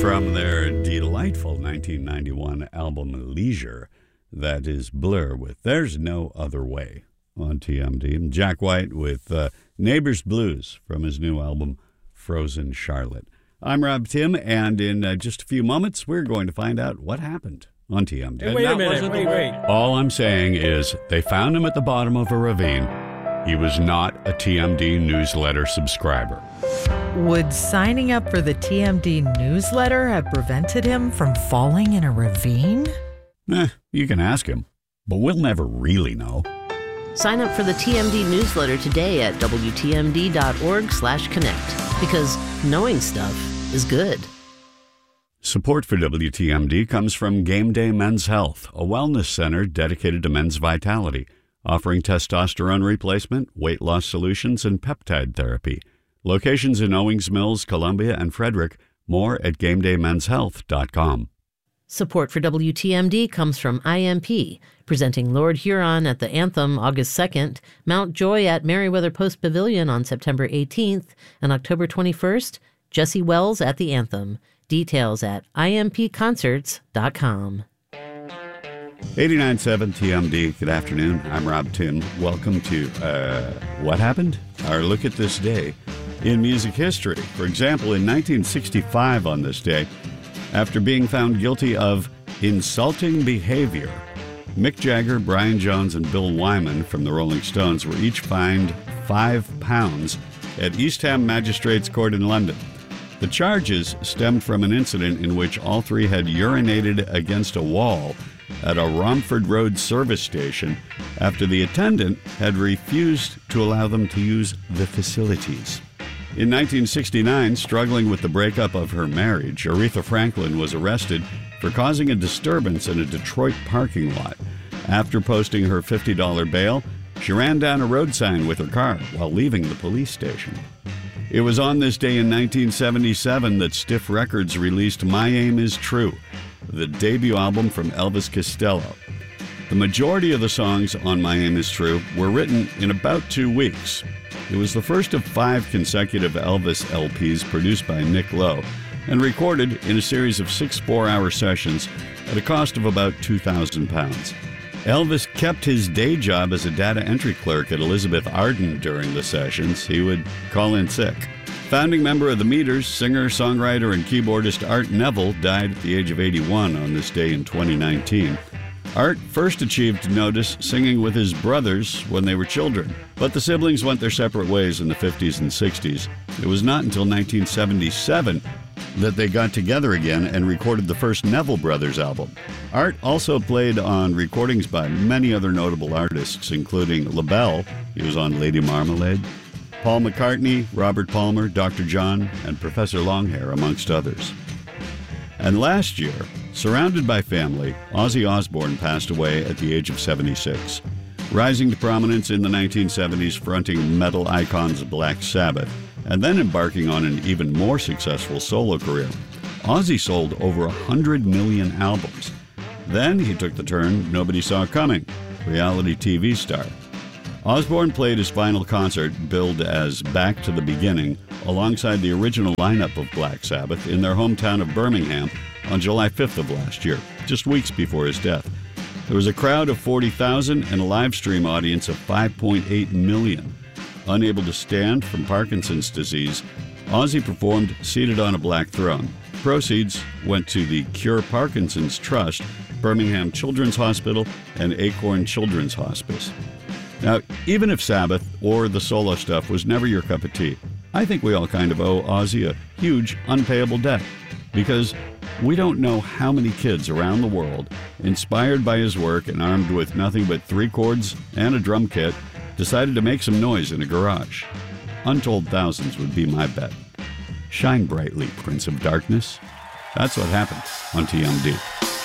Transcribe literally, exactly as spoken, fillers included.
From their delightful nineteen ninety-one album Leisure, that is Blur with There's No Other Way on T M D. And Jack White with uh, Neighbors Blues from his new album Frozen Charlotte. I'm Rob Tim, and in uh, just a few moments, we're going to find out what happened on T M D. Hey, wait a minute, wait, wait. All I'm saying is they found him at the bottom of a ravine. He was not a T M D newsletter subscriber. Would signing up for the T M D newsletter have prevented him from falling in a ravine? Eh, you can ask him, but we'll never really know. Sign up for the T M D newsletter today at W T M D dot org slash connect, because knowing stuff is good. Support for W T M D comes from Game Day Men's Health, a wellness center dedicated to men's vitality, offering testosterone replacement, weight loss solutions, and peptide therapy. Locations in Owings Mills, Columbia, and Frederick. More at game day men's health dot com. Support for W T M D comes from I M P, presenting Lord Huron at the Anthem August second, Mount Joy at Meriwether Post Pavilion on September eighteenth, and October twenty-first, Jesse Wells at the Anthem. Details at I M P concerts dot com. eighty-nine point seven T M D, good afternoon. I'm Rob Tim. Welcome to uh, What Happened? Our look at this day in music history. For example, in nineteen sixty-five on this day, after being found guilty of insulting behavior, Mick Jagger, Brian Jones, and Bill Wyman from the Rolling Stones were each fined five pounds at East Ham Magistrates Court in London. The charges stemmed from an incident in which all three had urinated against a wall at a Romford Road service station after the attendant had refused to allow them to use the facilities. In nineteen sixty-nine, struggling with the breakup of her marriage, Aretha Franklin was arrested for causing a disturbance in a Detroit parking lot. After posting her fifty dollars bail, she ran down a road sign with her car while leaving the police station. It was on this day in nineteen seventy-seven that Stiff Records released My Aim Is True, the debut album from Elvis Costello. The majority of the songs on My Aim Is True were written in about two weeks. It was the first of five consecutive Elvis L Ps produced by Nick Lowe and recorded in a series of six four-hour sessions at a cost of about two thousand pounds. Elvis kept his day job as a data entry clerk at Elizabeth Arden during the sessions. He would call in sick. Founding member of the Meters, singer, songwriter, and keyboardist Art Neville died at the age of eighty-one on this day in twenty nineteen. Art first achieved notice singing with his brothers when they were children, but the siblings went their separate ways in the fifties and sixties. It was not until nineteen seventy-seven that they got together again and recorded the first Neville Brothers album. Art also played on recordings by many other notable artists, including LaBelle, he was on Lady Marmalade, Paul McCartney, Robert Palmer, Doctor John, and Professor Longhair, amongst others. And last year, surrounded by family, Ozzy Osbourne passed away at the age of seventy-six. Rising to prominence in the nineteen seventies, fronting metal icons Black Sabbath, and then embarking on an even more successful solo career, Ozzy sold over one hundred million albums. Then he took the turn nobody saw coming, reality T V star. Osbourne played his final concert, billed as Back to the Beginning, alongside the original lineup of Black Sabbath in their hometown of Birmingham on July fifth of last year, just weeks before his death. There was a crowd of forty thousand and a live stream audience of five point eight million. Unable to stand from Parkinson's disease, Ozzy performed seated on a black throne. Proceeds went to the Cure Parkinson's Trust, Birmingham Children's Hospital, and Acorn Children's Hospice. Now, even if Sabbath or the solo stuff was never your cup of tea, I think we all kind of owe Ozzy a huge unpayable debt, because we don't know how many kids around the world, inspired by his work and armed with nothing but three chords and a drum kit, decided to make some noise in a garage. Untold thousands would be my bet. Shine brightly, Prince of Darkness. That's what happened on T M D.